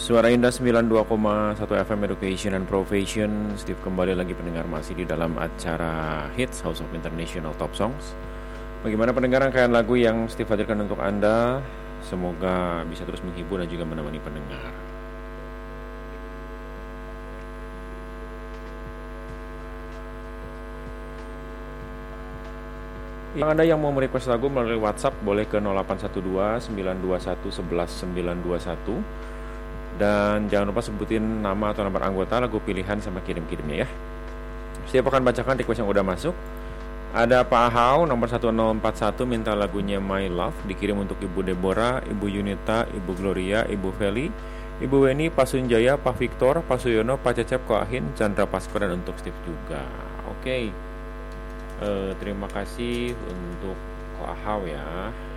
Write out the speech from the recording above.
Suara Indah 92,1 FM Education and Profession. Steve kembali lagi pendengar, masih di dalam acara Hits House of International Top Songs. Bagaimana pendengar rangkaian lagu yang Steve hadirkan untuk Anda? Semoga bisa terus menghibur dan juga menemani pendengar. Yang Anda yang mau merequest lagu melalui WhatsApp boleh ke 0812 921 11 921. Dan jangan lupa sebutin nama atau nomor anggota, lagu pilihan, sama kirim-kirimnya ya. Saya akan bacakan request yang udah masuk. Ada Pak Ahau nomor 1041 minta lagunya My Love, dikirim untuk Ibu Deborah, Ibu Yunita, Ibu Gloria, Ibu Feli, Ibu Weni, Pak Sunjaya, Pak Victor, Pak Suyono, Pak Cecep, Ko Ahin, Chandra Paskor, dan untuk Steve juga. Oke. Terima kasih untuk Ko Ahau ya.